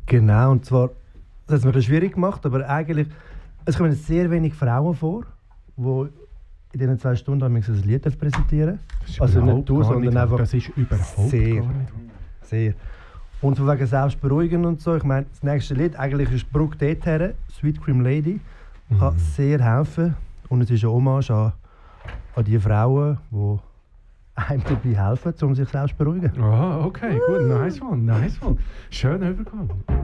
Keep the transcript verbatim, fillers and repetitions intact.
Genau, und zwar, das hat es mir ein bisschen schwierig gemacht, aber eigentlich, es kommen sehr wenig Frauen vor, die in diesen zwei Stunden ein Lied präsentieren. Also nicht du, sondern nicht, einfach das ist überhaupt sehr, gar nicht. sehr. Und von wegen Selbstberuhigen und so, ich meine, das nächste Lied, eigentlich ist Brooke dorthin, Sweet Cream Lady, kann mhm. sehr helfen. Und es ist eine Hommage an, an die Frauen, die einem dabei helfen, um sich selbst zu beruhigen. Ah, okay, gut, nice one, nice one. Schön übergekommen.